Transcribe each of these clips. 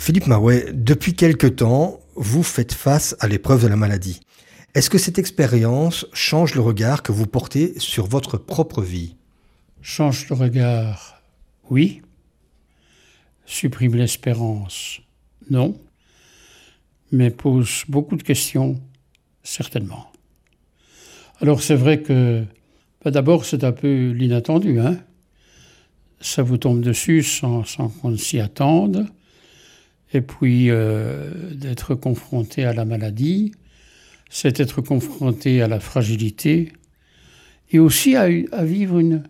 Philippe Marouet, depuis quelque temps, vous faites face à l'épreuve de la maladie. Est-ce que cette expérience change le regard que vous portez sur votre propre vie ? Change le regard, oui. Supprime l'espérance, non. Mais pose beaucoup de questions, certainement. Alors c'est vrai que, d'abord c'est un peu l'inattendu, hein. Ça vous tombe dessus sans qu'on ne s'y attende. Et puis d'être confronté à la maladie, c'est être confronté à la fragilité et aussi à vivre une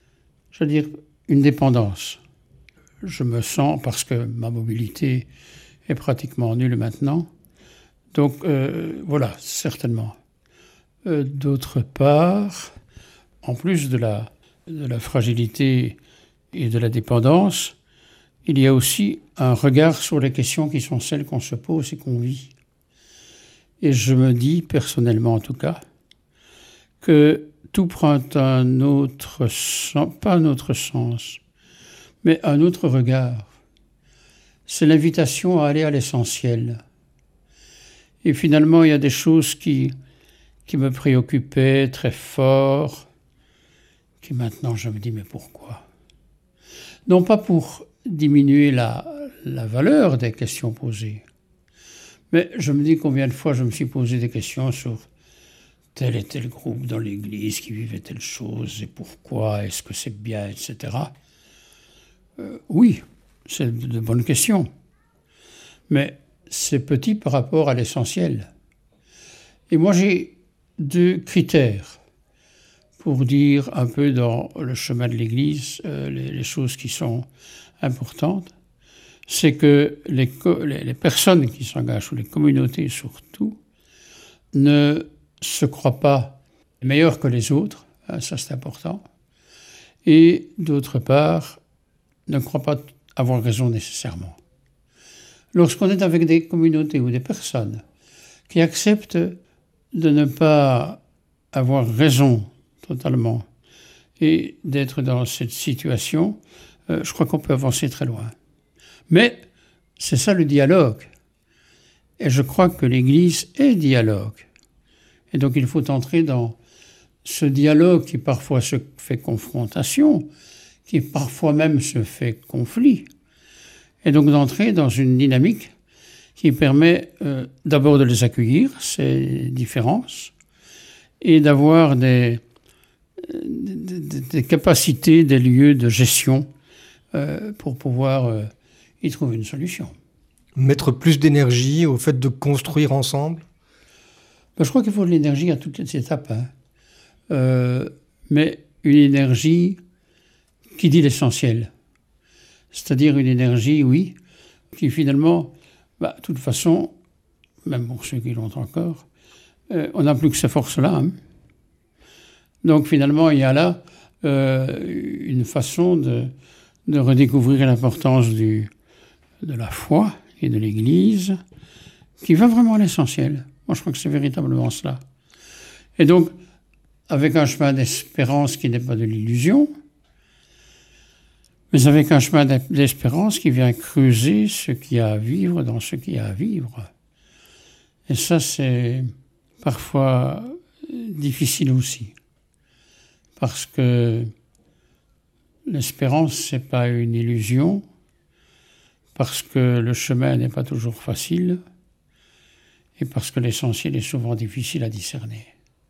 dépendance. Je me sens, parce que ma mobilité est pratiquement nulle maintenant, donc voilà, certainement. D'autre part, en plus de la fragilité et de la dépendance, il y a aussi un regard sur les questions qui sont celles qu'on se pose et qu'on vit. Et je me dis, personnellement en tout cas, que tout prend un autre sens, pas un autre sens, mais un autre regard. C'est l'invitation à aller à l'essentiel. Et finalement, il y a des choses qui me préoccupaient très fort, qui maintenant je me dis, mais pourquoi ? Non pas pour diminuer la valeur des questions posées, mais je me dis combien de fois je me suis posé des questions sur tel et tel groupe dans l'Église qui vivait telle chose, et pourquoi, est-ce que c'est bien, etc. Oui, c'est de bonnes questions, mais c'est petit par rapport à l'essentiel. Et moi j'ai 2 critères pour dire un peu dans le chemin de l'Église les choses qui sont importantes. C'est que les personnes qui s'engagent, ou les communautés surtout, ne se croient pas meilleures que les autres, hein, ça c'est important, et d'autre part, ne croient pas avoir raison nécessairement. Lorsqu'on est avec des communautés ou des personnes qui acceptent de ne pas avoir raison totalement et d'être dans cette situation, je crois qu'on peut avancer très loin. Mais c'est ça le dialogue. Et je crois que l'Église est dialogue. Et donc il faut entrer dans ce dialogue qui parfois se fait confrontation, qui parfois même se fait conflit. Et donc d'entrer dans une dynamique qui permet d'abord de les accueillir, ces différences, et d'avoir des capacités, des lieux de gestion pour pouvoir y trouver une solution. Mettre plus d'énergie au fait de construire ensemble ? Je crois qu'il faut de l'énergie à toutes les étapes, hein. Mais une énergie qui dit l'essentiel. C'est-à-dire une énergie, oui, qui finalement, de toute façon, même pour ceux qui l'ont encore, on n'a plus que ces forces-là, hein. Donc finalement, il y a là une façon de redécouvrir l'importance de la foi et de l'Église, qui va vraiment à l'essentiel. Moi, je crois que c'est véritablement cela. Et donc, avec un chemin d'espérance qui n'est pas de l'illusion, mais avec un chemin d'espérance qui vient creuser ce qu'il y a à vivre dans ce qu'il y a à vivre. Et ça, c'est parfois difficile aussi. Parce que l'espérance, c'est pas une illusion, parce que le chemin n'est pas toujours facile, et parce que l'essentiel est souvent difficile à discerner.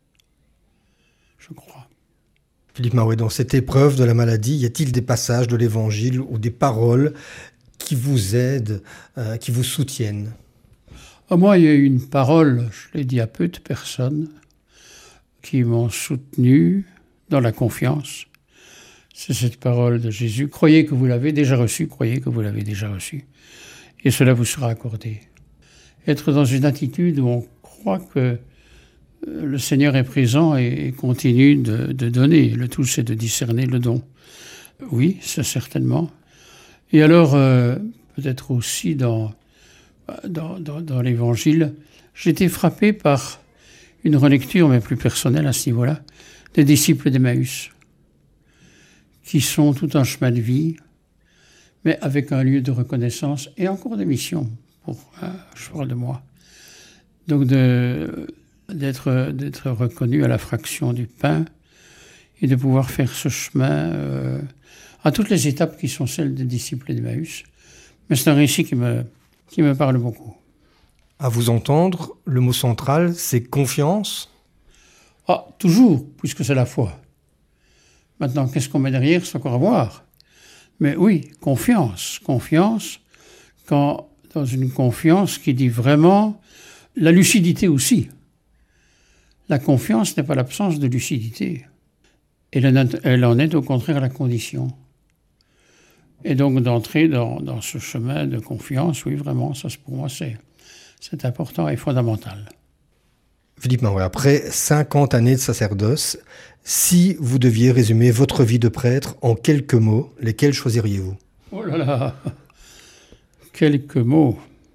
Je crois. Philippe Marouet, dans cette épreuve de la maladie, y a-t-il des passages de l'Évangile ou des paroles qui vous aident, qui vous soutiennent ? Moi, il y a eu une parole, je l'ai dit à peu de personnes, qui m'ont soutenu dans la confiance. C'est cette parole de Jésus. Croyez que vous l'avez déjà reçue, croyez que vous l'avez déjà reçue, et cela vous sera accordé. Être dans une attitude où on croit que le Seigneur est présent et continue de donner. Le tout, c'est de discerner le don. Oui, c'est certainement. Et alors, peut-être aussi dans l'Évangile, j'ai été frappé par une relecture, mais plus personnelle à ce niveau-là, des disciples d'Emmaüs, qui sont tout un chemin de vie, mais avec un lieu de reconnaissance et encore de mission, je parle de moi. Donc d'être reconnu à la fraction du pain et de pouvoir faire ce chemin à toutes les étapes qui sont celles des disciples d'Emmaüs. Mais c'est un récit qui me parle beaucoup. À vous entendre, le mot central, c'est confiance. Ah, toujours, puisque c'est la foi. Maintenant, qu'est-ce qu'on met derrière, c'est encore à voir. Mais oui, confiance. Confiance, dans une confiance qui dit vraiment la lucidité aussi. La confiance n'est pas l'absence de lucidité. Elle en est au contraire la condition. Et donc d'entrer dans ce chemin de confiance, oui, vraiment, ça pour moi c'est important et fondamental. Philippe Maouet, après 50 années de sacerdoce, si vous deviez résumer votre vie de prêtre en quelques mots, lesquels choisiriez-vous ? Oh là là, quelques mots.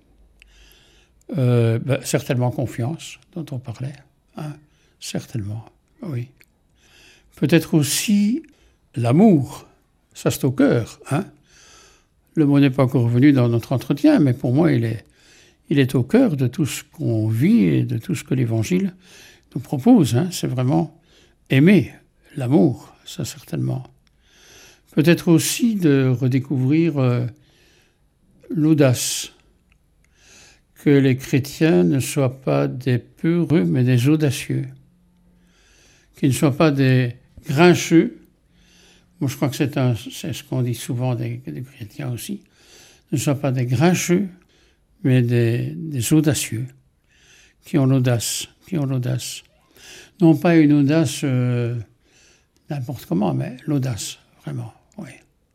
Certainement confiance, dont on parlait. Hein, certainement, oui. Peut-être aussi l'amour, ça c'est au cœur. Hein. Le mot n'est pas encore revenu dans notre entretien, mais pour moi il est au cœur de tout ce qu'on vit et de tout ce que l'Évangile nous propose. Hein. C'est vraiment aimer, l'amour, ça certainement. Peut-être aussi de redécouvrir l'audace. Que les chrétiens ne soient pas des peureux, mais des audacieux. Qu'ils ne soient pas des grincheux. Moi, je crois que c'est ce qu'on dit souvent des chrétiens aussi. Ne soient pas des grincheux, mais des audacieux, qui ont l'audace. Non pas une audace n'importe comment, mais l'audace, vraiment, oui.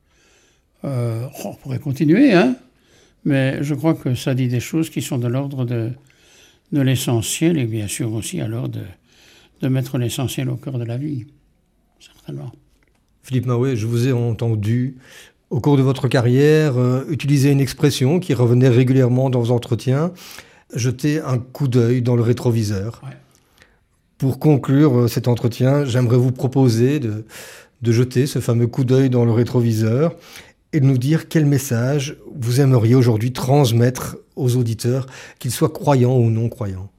On pourrait continuer, hein, mais je crois que ça dit des choses qui sont de l'ordre de l'essentiel, et bien sûr aussi alors de mettre l'essentiel au cœur de la vie, certainement. Philippe Maouet, je vous ai entendu au cours de votre carrière utiliser une expression qui revenait régulièrement dans vos entretiens, jeter un coup d'œil dans le rétroviseur. Ouais. Pour conclure cet entretien, j'aimerais vous proposer de jeter ce fameux coup d'œil dans le rétroviseur et de nous dire quel message vous aimeriez aujourd'hui transmettre aux auditeurs, qu'ils soient croyants ou non croyants.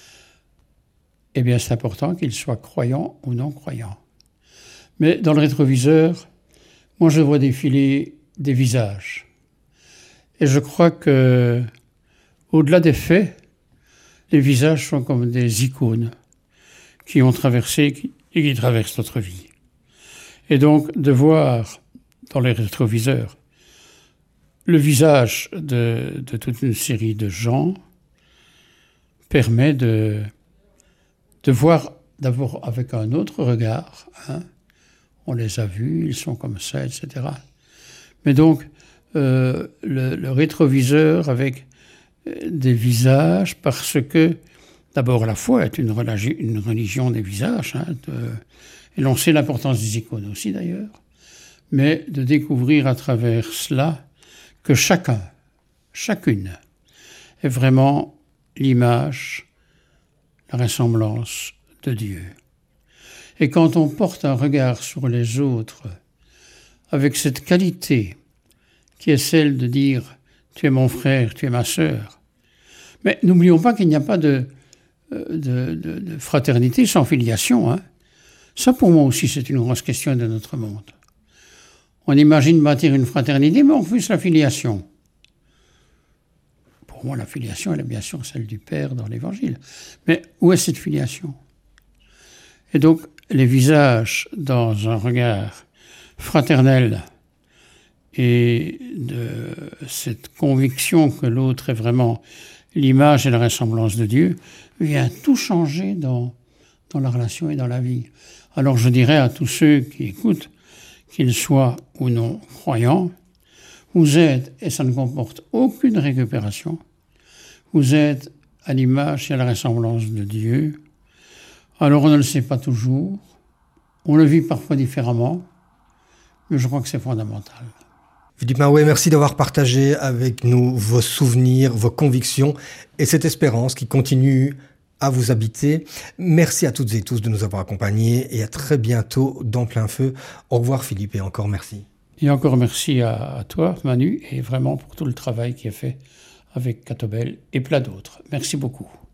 Eh bien, c'est important qu'ils soient croyants ou non croyants. Mais dans le rétroviseur, moi je vois défiler des visages. Et je crois que, au-delà des faits, les visages sont comme des icônes qui ont traversé et qui traversent notre vie. Et donc de voir dans les rétroviseurs le visage de toute une série de gens permet de voir d'abord avec un autre regard, hein. On les a vus, ils sont comme ça, etc. Mais donc, le rétroviseur avec des visages, parce que, d'abord, la foi est une religion des visages, hein, et l'on sait l'importance des icônes aussi, d'ailleurs, mais de découvrir à travers cela que chacune, est vraiment l'image, la ressemblance de Dieu. Et quand on porte un regard sur les autres avec cette qualité qui est celle de dire « tu es mon frère, tu es ma sœur », mais n'oublions pas qu'il n'y a pas de fraternité sans filiation. Hein. Ça, pour moi aussi, c'est une grosse question de notre monde. On imagine bâtir une fraternité, mais on refuse la filiation. Pour moi, la filiation, elle est bien sûr celle du Père dans l'Évangile. Mais où est cette filiation ? Et donc, les visages dans un regard fraternel et de cette conviction que l'autre est vraiment l'image et la ressemblance de Dieu vient tout changer dans la relation et dans la vie. Alors je dirais à tous ceux qui écoutent, qu'ils soient ou non croyants, vous êtes, et ça ne comporte aucune récupération, vous êtes à l'image et à la ressemblance de Dieu. Alors on ne le sait pas toujours, on le vit parfois différemment, mais je crois que c'est fondamental. Philippe Maouet, merci d'avoir partagé avec nous vos souvenirs, vos convictions et cette espérance qui continue à vous habiter. Merci à toutes et tous de nous avoir accompagnés et à très bientôt dans Plein Feu. Au revoir Philippe et encore merci. Et encore merci à toi, Manu, et vraiment pour tout le travail qui est fait avec Catobel et plein d'autres. Merci beaucoup.